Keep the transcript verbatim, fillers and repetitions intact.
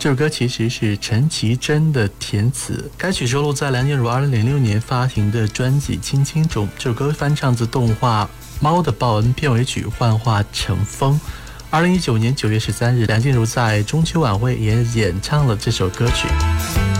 这首歌其实是陈绮贞的填词，该曲收录在梁静茹二零零六年发行的专辑《青青》中。这首歌翻唱自动画《猫的报恩》片尾曲《幻化成风》。二零一九年九月十三日，梁静茹在中秋晚会也演唱了这首歌曲。